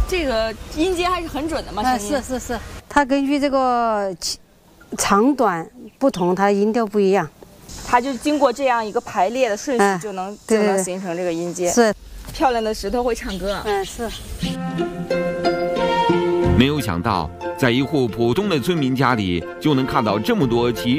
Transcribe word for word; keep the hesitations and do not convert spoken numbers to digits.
这个音阶还是很准的嘛？ 啊，是是是，它根据这个长短不同，它音调不一样。 它就经过这样一个排列的顺序，嗯、就能就能形成这个音阶。 是， 漂亮的石头会唱歌。 嗯，是。 没有想到，在一户普通的村民家里，就能看到这么多奇